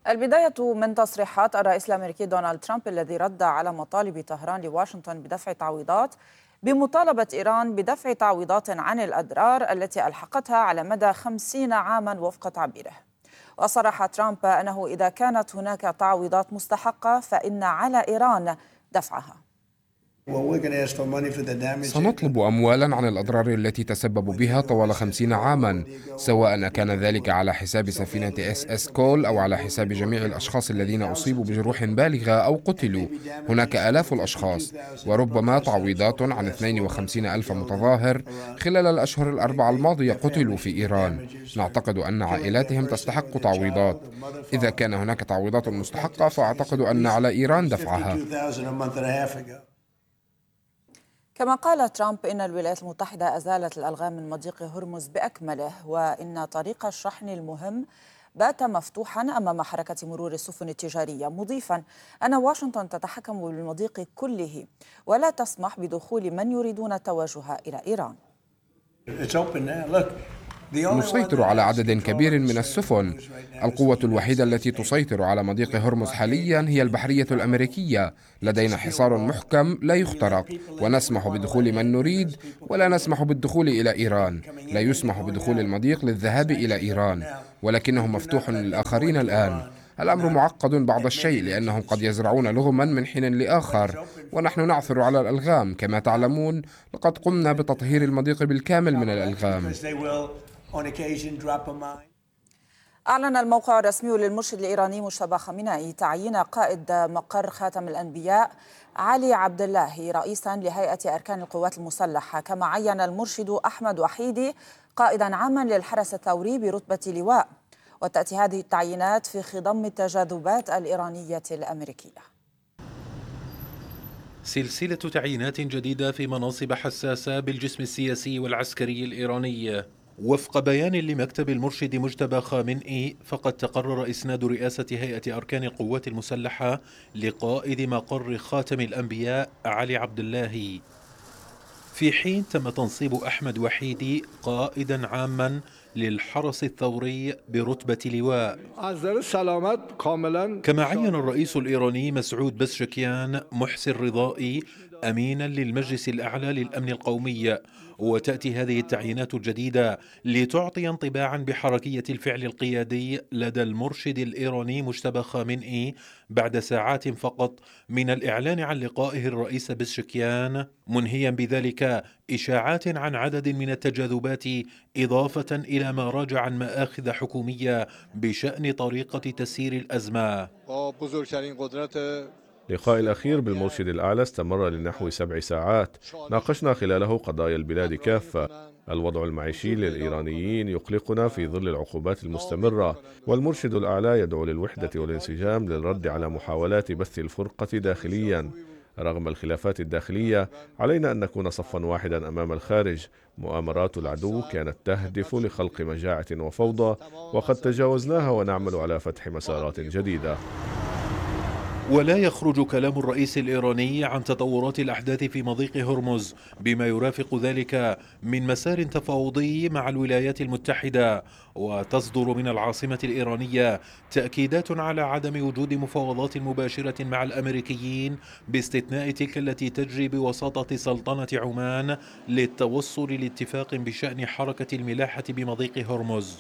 البداية من تصريحات الرئيس الأمريكي دونالد ترامب الذي رد على مطالب طهران لواشنطن بدفع تعويضات بمطالبة إيران بدفع تعويضات عن الأضرار التي ألحقتها على مدى 50 عاما وفق تعبيره. وصرح ترامب أنه إذا كانت هناك تعويضات مستحقة فإن على إيران دفعها. سنطلب أموالا عن الأضرار التي تسببوا بها طوال 50 عاما، سواء كان ذلك على حساب سفينة SS كول أو على حساب جميع الأشخاص الذين أصيبوا بجروح بالغة أو قتلوا. هناك آلاف الأشخاص، وربما تعويضات عن 52 ألف متظاهر خلال الأشهر الأربعة الماضية قتلوا في إيران. نعتقد أن عائلاتهم تستحق تعويضات. إذا كان هناك تعويضات مستحقة فأعتقد أن على إيران دفعها. كما قال ترامب إن الولايات المتحدة أزالت الألغام من مضيق هرمز بأكمله، وإن طريق الشحن المهم بات مفتوحا أمام حركة مرور السفن التجارية، مضيفا أن واشنطن تتحكم بالمضيق كله ولا تسمح بدخول من يريدون التوجه إلى إيران. نسيطر على عدد كبير من السفن. القوة الوحيدة التي تسيطر على مضيق هرمز حاليا هي البحرية الأمريكية. لدينا حصار محكم لا يخترق، ونسمح بدخول من نريد ولا نسمح بالدخول إلى إيران. لا يسمح بدخول المضيق للذهاب إلى إيران، ولكنه مفتوح للآخرين الآن. الأمر معقد بعض الشيء لأنهم قد يزرعون لغما من حين لآخر، ونحن نعثر على الألغام. كما تعلمون لقد قمنا بتطهير المضيق بالكامل من الألغام. أعلن الموقع الرسمي للمرشد الإيراني مجتبى خامنئي تعيين قائد مقر خاتم الأنبياء علي عبد الله رئيسا لهيئة أركان القوات المسلحة. كما عين المرشد أحمد وحيدي قائدا عاما للحرس الثوري برتبة لواء. وتأتي هذه التعيينات في خضم التجاذبات الإيرانية الأمريكية. سلسلة تعيينات جديدة في مناصب حساسة بالجسم السياسي والعسكري الإيراني. وفق بيان لمكتب المرشد مجتبى خامنئي، فقد تقرر إسناد رئاسة هيئة أركان القوات المسلحة لقائد مقر خاتم الأنبياء علي عبد الله، في حين تم تنصيب أحمد وحيدي قائدا عاما للحرس الثوري برتبة لواء. كما عين الرئيس الإيراني مسعود بزشكيان محسن رضائي أمينا للمجلس الأعلى للأمن القومي. وتأتي هذه التعيينات الجديدة لتعطي انطباعا بحركية الفعل القيادي لدى المرشد الإيراني مجتبى خامنئي بعد ساعات فقط من الإعلان عن لقائه الرئيس بزشكيان، منهيا بذلك إشاعات عن عدد من التجاذبات، إضافة إلى ما راجع عن مآخذ حكومية بشأن طريقة تسيير الأزمة. اللقاء الأخير بالمرشد الأعلى استمر لنحو 7 ساعات. ناقشنا خلاله قضايا البلاد كافة. الوضع المعيشي للإيرانيين يقلقنا في ظل العقوبات المستمرة، والمرشد الأعلى يدعو للوحدة والانسجام للرد على محاولات بث الفرقة داخليا. رغم الخلافات الداخلية علينا أن نكون صفا واحدا أمام الخارج. مؤامرات العدو كانت تهدف لخلق مجاعة وفوضى، وقد تجاوزناها ونعمل على فتح مسارات جديدة. ولا يخرج كلام الرئيس الإيراني عن تطورات الأحداث في مضيق هرمز بما يرافق ذلك من مسار تفاوضي مع الولايات المتحدة. وتصدر من العاصمة الإيرانية تأكيدات على عدم وجود مفاوضات مباشرة مع الأمريكيين، باستثناء تلك التي تجري بوساطة سلطنة عمان للتوصل لاتفاق بشأن حركة الملاحة بمضيق هرمز.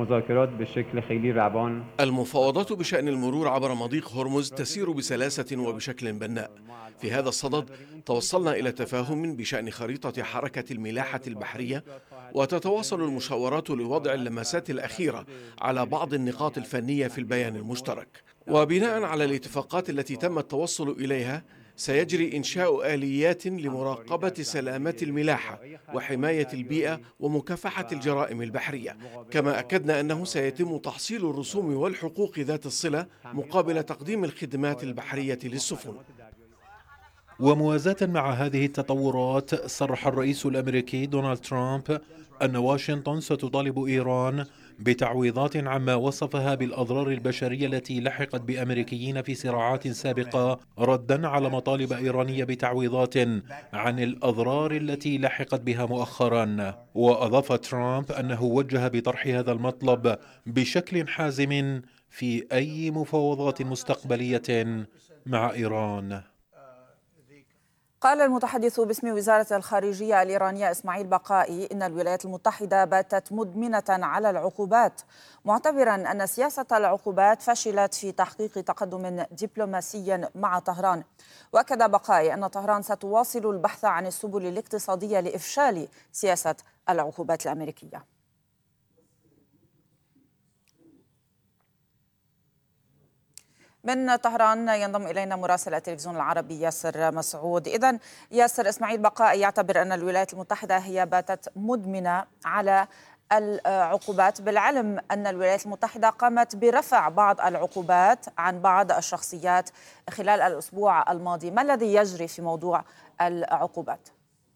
المفاوضات بشأن المرور عبر مضيق هرمز تسير بسلاسة وبشكل بناء. في هذا الصدد توصلنا إلى تفاهم بشأن خريطة حركة الملاحة البحرية، وتتواصل المشاورات لوضع اللمسات الأخيرة على بعض النقاط الفنية في البيان المشترك. وبناء على الاتفاقات التي تم التوصل إليها سيجري إنشاء آليات لمراقبة سلامة الملاحة وحماية البيئة ومكافحة الجرائم البحرية. كما أكدنا أنه سيتم تحصيل الرسوم والحقوق ذات الصلة مقابل تقديم الخدمات البحرية للسفن. وموازاة مع هذه التطورات، صرح الرئيس الأمريكي دونالد ترامب أن واشنطن ستطالب إيران بتعويضات عما وصفها بالأضرار البشرية التي لحقت بأمريكيين في صراعات سابقة، ردا على مطالب إيرانية بتعويضات عن الأضرار التي لحقت بها مؤخرا. وأضاف ترامب أنه وجه بطرح هذا المطلب بشكل حازم في أي مفاوضات مستقبلية مع إيران. قال المتحدث باسم وزارة الخارجية الإيرانية إسماعيل بقائي إن الولايات المتحدة باتت مدمنة على العقوبات، معتبرا أن سياسة العقوبات فشلت في تحقيق تقدم دبلوماسي مع طهران. وأكد بقائي أن طهران ستواصل البحث عن السبل الاقتصادية لإفشال سياسة العقوبات الأمريكية. من طهران ينضم إلينا مراسل التلفزيون العربي ياسر مسعود. إذن ياسر، إسماعيل بقائي يعتبر أن الولايات المتحدة هي باتت مدمنة على العقوبات، بالعلم أن الولايات المتحدة قامت برفع بعض العقوبات عن بعض الشخصيات خلال الأسبوع الماضي. ما الذي يجري في موضوع العقوبات؟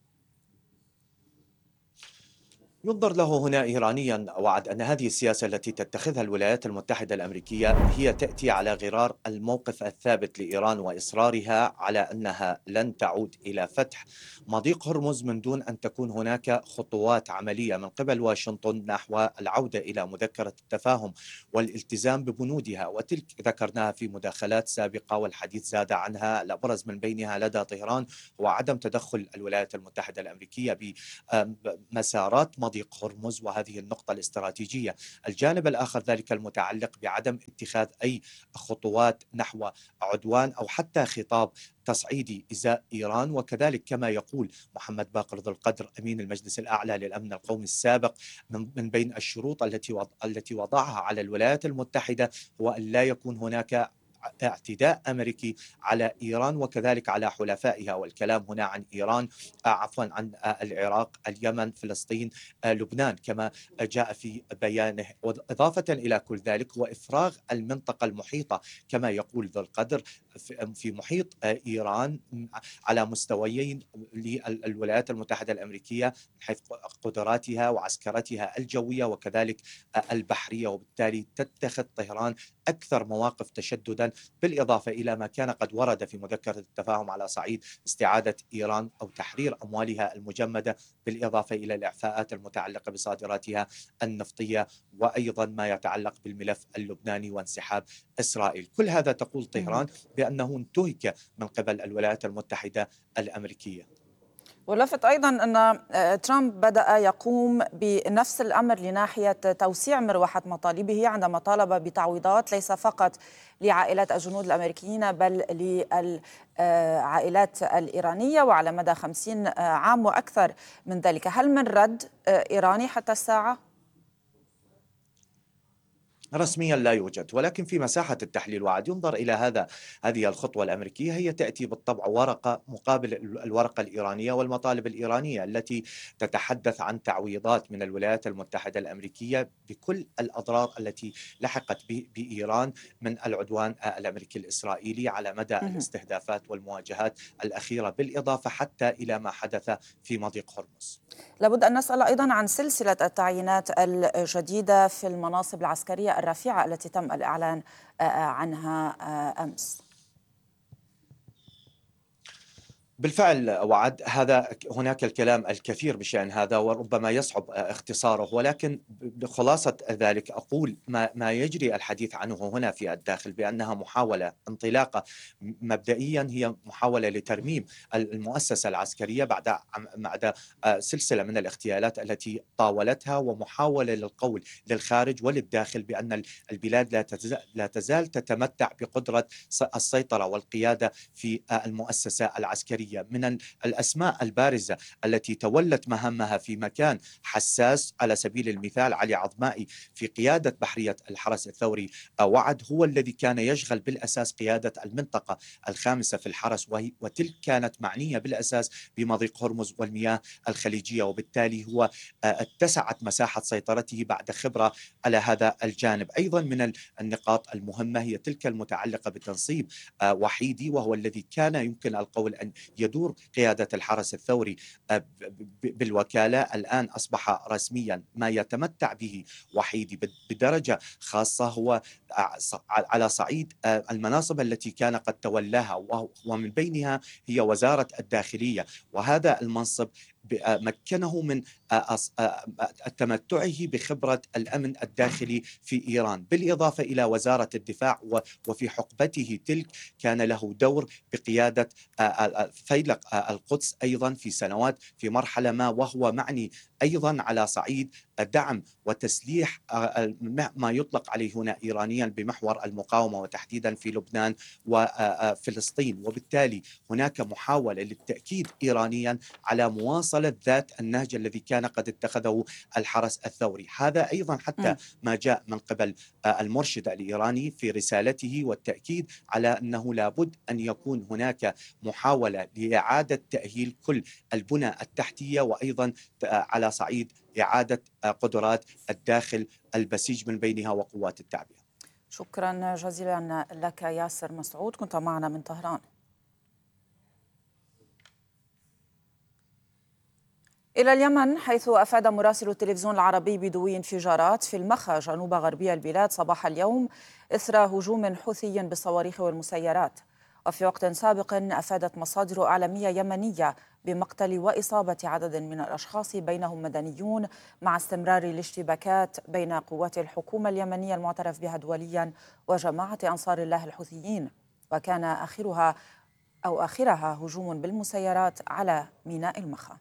ينظر له هنا إيرانيا وعد أن هذه السياسة التي تتخذها الولايات المتحدة الأمريكية هي تأتي على غرار الموقف الثابت لإيران وإصرارها على أنها لن تعود إلى فتح مضيق هرمز من دون أن تكون هناك خطوات عملية من قبل واشنطن نحو العودة إلى مذكرة التفاهم والالتزام ببنودها، وتلك ذكرناها في مداخلات سابقة والحديث زاد عنها. الأبرز من بينها لدى طهران هو عدم تدخل الولايات المتحدة الأمريكية بمسارات مضيق هرمز، وهذه النقطة الاستراتيجية. الجانب الآخر ذلك المتعلق بعدم اتخاذ أي خطوات نحو عدوان أو حتى خطاب تصعيدي إزاء إيران. وكذلك كما يقول محمد باقر ذو القدر أمين المجلس الأعلى للأمن القومي السابق، من بين الشروط التي وضعها على الولايات المتحدة هو أن لا يكون هناك اعتداء أمريكي على إيران وكذلك على حلفائها، والكلام هنا عن إيران عن العراق، اليمن، فلسطين، لبنان كما جاء في بيانه. إضافة إلى كل ذلك وإفراغ المنطقة المحيطة كما يقول ذو القدر في محيط إيران على مستويين للولايات المتحدة الأمريكية من حيث قدراتها وعسكرتها الجوية وكذلك البحرية، وبالتالي تتخذ طهران أكثر مواقف تشددا، بالإضافة إلى ما كان قد ورد في مذكرة التفاهم على صعيد استعادة إيران أو تحرير أموالها المجمدة، بالإضافة إلى الإعفاءات المتعلقة بصادراتها النفطية، وأيضا ما يتعلق بالملف اللبناني وانسحاب إسرائيل. كل هذا تقول طهران بأنه انتهك من قبل الولايات المتحدة الأمريكية. ولفت أيضا أن ترامب بدأ يقوم بنفس الأمر لناحية توسيع مروحة مطالبه، عندما طالب بتعويضات ليس فقط لعائلات الجنود الأمريكيين بل للعائلات الإيرانية وعلى مدى 50 عام وأكثر من ذلك. هل من رد إيراني حتى الساعة؟ رسميا لا يوجد، ولكن في مساحة التحليل وعد ينظر إلى هذه الخطوة الأمريكية هي تأتي بالطبع ورقة مقابل الورقة الإيرانية والمطالب الإيرانية التي تتحدث عن تعويضات من الولايات المتحدة الأمريكية بكل الأضرار التي لحقت بإيران من العدوان الأمريكي الإسرائيلي على مدى الاستهدافات والمواجهات الأخيرة، بالإضافة حتى إلى ما حدث في مضيق هرمز. لابد أن نسأل أيضا عن سلسلة التعيينات الجديدة في المناصب العسكرية الرفيعة التي تم الإعلان عنها أمس. بالفعل وعد هناك الكلام الكثير بشأن هذا وربما يصعب اختصاره، ولكن بخلاصة ذلك أقول ما يجري الحديث عنه هنا في الداخل بأنها محاولة انطلاقة مبدئيا، هي محاولة لترميم المؤسسة العسكرية بعد سلسلة من الاغتيالات التي طاولتها، ومحاولة للقول للخارج وللداخل بأن البلاد لا تزال تتمتع بقدرة السيطرة والقيادة في المؤسسة العسكرية. من الأسماء البارزة التي تولت مهامها في مكان حساس على سبيل المثال علي عظمائي في قيادة بحرية الحرس الثوري وعد هو الذي كان يشغل بالأساس قيادة المنطقة الخامسة في الحرس، وتلك كانت معنية بالأساس بمضيق هرمز والمياه الخليجية، وبالتالي هو اتسعت مساحة سيطرته بعد خبرة على هذا الجانب. أيضا من النقاط المهمة هي تلك المتعلقة بتنصيب وحيدي، وهو الذي كان يمكن القول أن يدور قيادة الحرس الثوري بالوكالة، الآن أصبح رسميا ما يتمتع به وحيدي بدرجة خاصة هو على صعيد المناصب التي كان قد تولاها، ومن بينها هي وزارة الداخلية، وهذا المنصب مكنه من تمتعه بخبرة الأمن الداخلي في إيران، بالإضافة إلى وزارة الدفاع، وفي حقبته تلك كان له دور بقيادة فيلق القدس أيضا في سنوات في مرحلة ما، وهو معني أيضا على صعيد دعم وتسليح ما يطلق عليه هنا إيرانيا بمحور المقاومة، وتحديدا في لبنان وفلسطين. وبالتالي هناك محاولة للتأكيد إيرانيا على مواصلة ذات النهج الذي كان قد اتخذه الحرس الثوري. هذا أيضا حتى ما جاء من قبل المرشد الإيراني في رسالته، والتأكيد على أنه لابد أن يكون هناك محاولة لإعادة تأهيل كل البنى التحتية، وأيضا على صعيد إعادة قدرات الداخل البسيج من بينها وقوات التعبئة. شكرا جزيلا لك ياسر مسعود، كنت معنا من طهران. إلى اليمن، حيث أفاد مراسل التلفزيون العربي بدوي انفجارات في المخا جنوب غربي البلاد صباح اليوم إثر هجوم حوثي بالصواريخ والمسيرات. وفي وقت سابق أفادت مصادر إعلامية يمنية بمقتل وإصابة عدد من الأشخاص بينهم مدنيون، مع استمرار الاشتباكات بين قوات الحكومة اليمنية المعترف بها دوليا وجماعة أنصار الله الحوثيين، وكان آخرها هجوم بالمسيرات على ميناء المخا.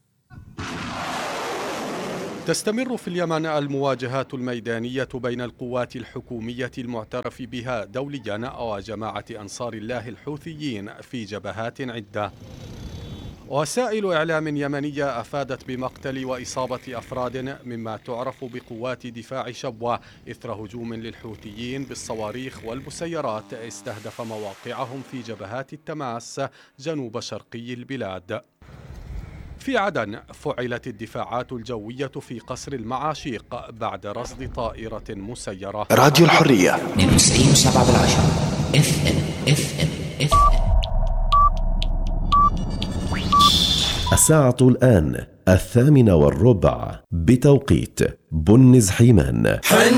تستمر في اليمن المواجهات الميدانية بين القوات الحكومية المعترف بها دوليا وجماعة أنصار الله الحوثيين في جبهات عدة. وسائل إعلام يمنية أفادت بمقتل وإصابة أفراد مما تعرف بقوات دفاع شبوة إثر هجوم للحوثيين بالصواريخ والمسيرات استهدف مواقعهم في جبهات التماس جنوب شرقي البلاد. في عدن فعلت الدفاعات الجوية في قصر المعاشيق بعد رصد طائرة مسيرة. راديو الحرية 92.7 FM. الساعة الآن 8:15 بتوقيت بنز حيمان.